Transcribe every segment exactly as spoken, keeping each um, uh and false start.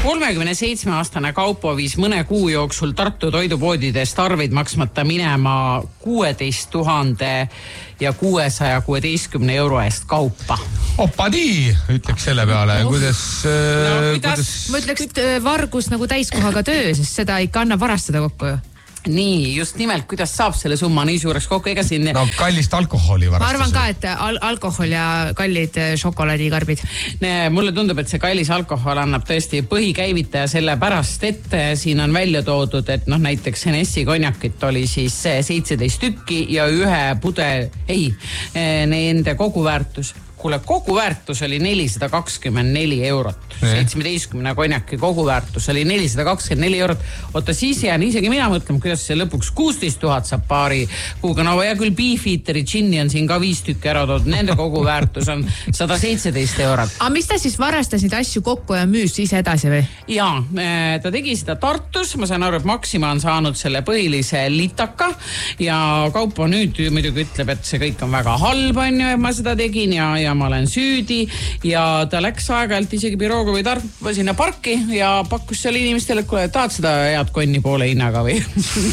kolmekümne seitsme aastane Kaupo viis mõne kuu jooksul Tartu toidupoodidest arveid maksmata minema kuueteist tuhande ja kuuesaja kuueteistkümne euro eest kaupa. Opadi, ütleks selle peale. Kuidas, no, kuidas... kuidas... Ma ütleks, et vargus nagu täiskohaga töö, sest seda ikka anna varastada kokku ju. Nii, just nimelt, kuidas saab selle summa nii suureks kokku, ega siin... No kallist alkoholi varastas. Ma arvan ka, et al- alkohol ja kallid šokolaadikarbid. Mulle tundub, et see kallis alkohol annab tõesti põhikäivitaja selle pärast, et siin on välja toodud, et noh, näiteks Henessi konjakit oli siis seitseteist tükki ja ühe pude, ei, nende koguväärtus. Kuule, koguväärtus oli nelisada kakskümmend neli eurot. seitsmeteistkümne konjaki koguväärtus oli nelisada kakskümmend neli eurot. Oota, siis jään isegi mina mõtlema, kuidas see lõpuks kuusteist tuhat saab paari kuuga. No ja küll Beefeateri džinni on siin ka viis tükki ära toodud. Nende koguväärtus on sada seitseteist eurot. Aga mis ta siis varastas neid asju kokku ja müüs ise edasi või? Jaa, ta tegi seda Tartus. Ma saan aru, et Maxima on saanud selle põhilise litaka ja Kaupo nüüd muidugi ütleb, et see kõik on väga halb, on ju, et ma seda tegin ja, ja ma olen süüdi ja ta läks aeg-ajalt isegi bürooga või tarp sinna parki ja pakkus seal inimestele, et kuule, tahad seda head konni poole hinnaga või?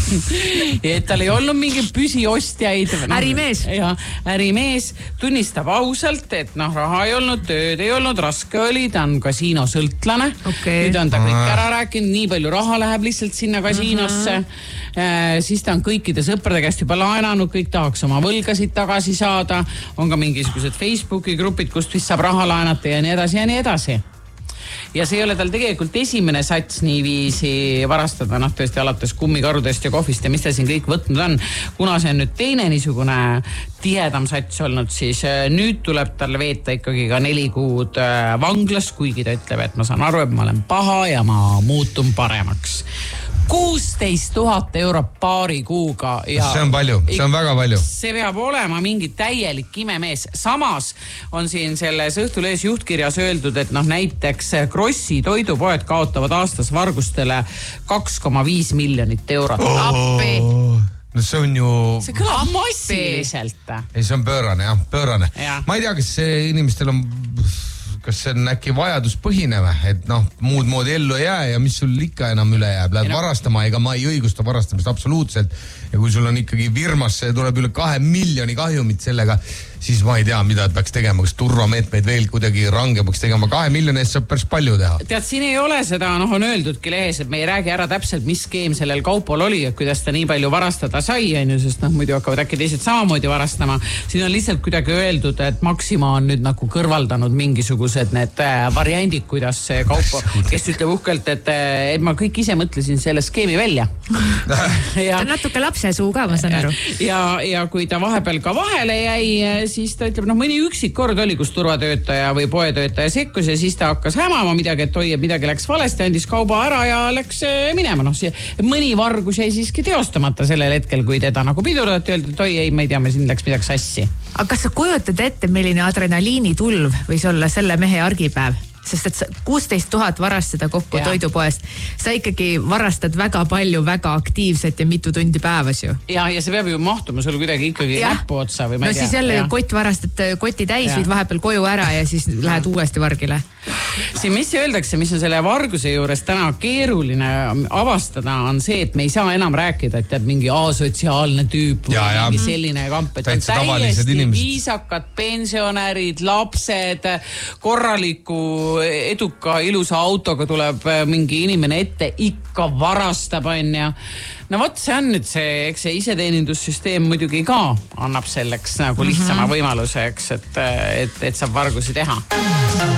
Et tal ei olnud mingi püsiostjaid. Ärimees. Ja, ärimees tunnistab ausalt, et noh, raha ei olnud, tööd ei olnud, raske oli, ta on kasiinosõltlane. Okay. Nüüd on ta kõik ära rääkinud, nii palju raha läheb lihtsalt sinna kasiinosse. Uh-huh. Siis ta on kõikide sõprade käest juba laenanud, kõik tahaks oma võlgasid tagasi saada. On ka mingisugused Facebooki grupid, kust vist saab raha laenata ja nii edasi ja nii edasi. Ja see ei ole tal tegelikult esimene sats nii viisi varastada, noh tõesti alates kummikarudest ja kohvist ja mis ta siin kõik võtnud on. Kuna see on nüüd teine niisugune tihedam sats olnud, siis nüüd tuleb tal veeta ikkagi ka neli kuud vanglas, kuigi ta ütleb, et ma saan aru, et ma olen paha ja ma muutun paremaks. kuusteist tuhat euro paari kuuga. Ja see on palju, see on väga palju. See peab olema mingi täielik imemees. Samas on siin selles Õhtulehes juhtkirjas öeldud, et noh näiteks Krossi toidupoed kaotavad aastas vargustele kaks koma viis miljonit eurot. Appi. No see on ju... See kõlab massiliselt. Ei, see on pöörane, jah, pöörane. Ja. Ma ei tea, kas see inimestel on... kas see on äkki vajaduspõhineva, et noh, muud moodi ellu ei jää ja mis sul ikka enam üle jääb, lähed varastama, ega ma ei õigusta varastamist absoluutselt ja kui sul on ikkagi firmasse tuleb üle kahe miljoni kahjumit sellega, siis ma ei tea, mida peaks tegema, kas turvameetmeid veel kuidagi rangemaks tegema, kahe miljoni eest saab päris palju teha. Tead, siin ei ole seda, noh on öeldudki lehes, et me ei räägi ära täpselt, mis skeem sellel Kaupol oli, et kuidas ta nii palju varastada sai, on ju, sest noh, muidu hakkavad äkki teised samamoodi varastama. Siin on lihtsalt kuidagi öeldud, et Maxima on nüüd nagu kõrvaldanud mingisugused need variandid, kuidas see Kaupo, kes ütleb uhkelt, et, et ma kõik ise mõtlesin selle skeemi välja. ja, natuke lapse suu ka, ma saan aru. Ja, ja kui ta vahepeal ka vahele jäi, siis ta ütleb, noh mõni üksik kord oli, kus turvatöötaja või poetöötaja sekkus ja siis ta hakkas hämama midagi, et oi, et midagi läks valesti, andis kauba ära ja läks minema. Noh, mõni vargus jäi siiski teostamata sellel hetkel, kui teda nagu pidurdati, öeldi, et oi, ei, ma ei tea, me siin läks midagi sassi. Aga kas sa kujutad ette, milline adrenaliinitulv võis olla selle mehe argipäev? Sest et kuusteist tuhat varastada kokku ja. Toidupoest. Sa ikkagi varastad väga palju, väga aktiivselt ja mitu tundi päevas ju. Ja, ja see peab ju mahtuma sul kuidagi ikkagi ja. Näppu otsa või ma ei tea. No siis jälle ja. Kott varastad koti täis, viid vahepeal koju ära ja siis ja. Lähed uuesti vargile. Siin mis öeldakse, mis on selle varguse juures täna keeruline avastada, on see, et me ei saa enam rääkida, et tead mingi asotsiaalne tüüp ja, või mingi selline kamp, et on täiesti viisakad pensionärid, lapsed, korraliku eduka, ilusa autoga tuleb mingi inimene ette, ikka varastab, on ja no vot, see on nüüd see, eks see iseteenindussüsteem muidugi ka annab selleks nagu lihtsama võimaluse, eks, et, et, et saab vargusi teha.